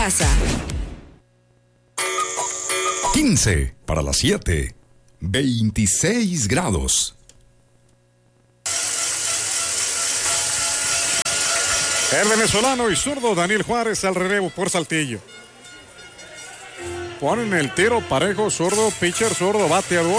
casa. 15 para las 7. 26 grados. El venezolano y zurdo Daniel Juárez al relevo por Saltillo. Ponen el tiro parejo, zurdo, pitcher, zurdo, bateador.